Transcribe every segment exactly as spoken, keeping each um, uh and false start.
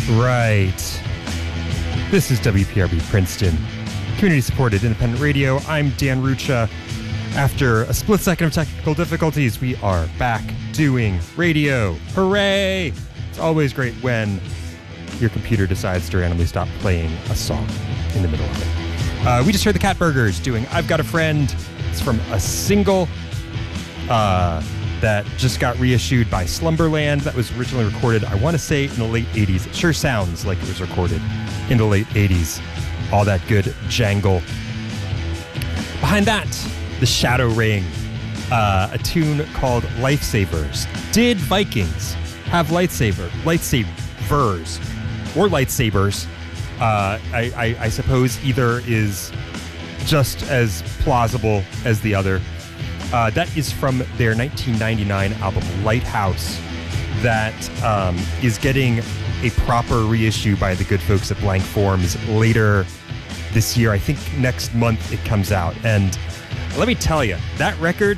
Right. This is W P R B Princeton, community-supported independent radio. I'm Dan Rucha. After a split second of technical difficulties, we are back doing radio. Hooray! It's always great when your computer decides to randomly stop playing a song in the middle of it. Uh, we just heard the Catburgers doing I've Got a Friend. It's from a single uh, that just got reissued by Slumberland that was originally recorded, I want to say, in the late eighties. It sure sounds like it was recorded in the late eighties. All that good jangle. Behind that, The Shadow Ring, uh, a tune called Lifesavers. Did Vikings have lightsaber, lightsabers or lightsabers? Uh, I, I, I suppose either is just as plausible as the other. Uh, that is from their nineteen ninety-nine album Lighthouse that um, is getting a proper reissue by the good folks at Blank Forms later this year. I think next month it comes out. And let me tell you, that record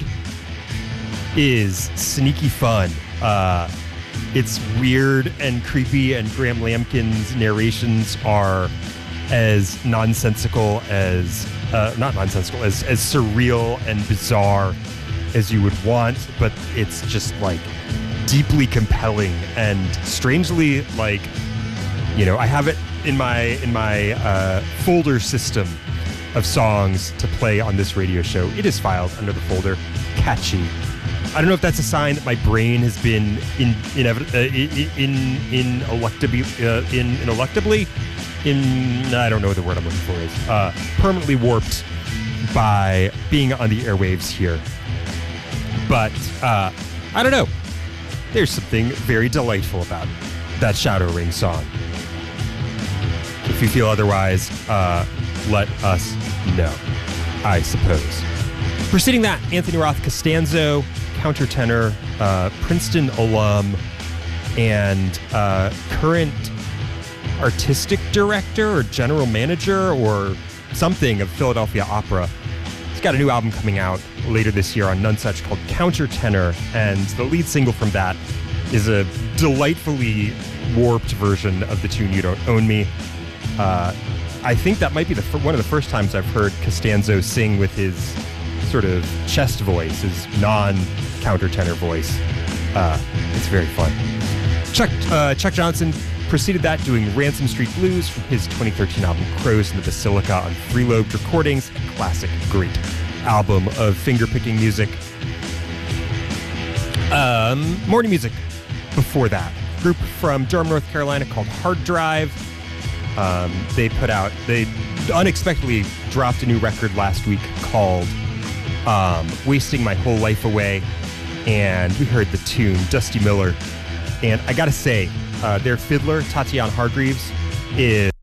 is sneaky fun. Uh, it's weird and creepy, and Graham Lampkin's narrations are as nonsensical as, uh, not nonsensical, as, as surreal and bizarre as you would want, but it's just like deeply compelling and strangely like, you know, I have it in my, in my uh, folder system of songs to play on this radio show. It is filed under the folder Catchy. I don't know if that's a sign that my brain has been in inevit- uh, in in electably uh, in ineluctably in I don't know what the word I'm looking for is uh, permanently warped by being on the airwaves here. But uh, I don't know. There's something very delightful about that Shadow Ring song. If you feel otherwise, uh, let us know, I suppose. Preceding that, Anthony Roth Costanzo, countertenor, uh, Princeton alum, and uh, current artistic director or general manager or something of Philadelphia Opera. He's got a new album coming out later this year on Nonesuch called Countertenor, and the lead single from that is a delightfully warped version of the tune You Don't Own Me. Uh, I think that might be the fir- one of the first times I've heard Costanzo sing with his sort of chest voice, his non-countertenor voice. Uh, it's very fun. Chuck, uh, Chuck Johnson preceded that doing Ransom Street Blues from his twenty thirteen album Crows in the Basilica on Freelobed Recordings, a classic, great album of finger-picking music. Um, morning music before that. Group from Durham, North Carolina called Hard Drive. Um, they put out, they unexpectedly dropped a new record last week called um, Wasting My Whole Life Away, and we heard the tune Dusty Miller. And I gotta say, uh, their fiddler, Tatiana Hargreaves, is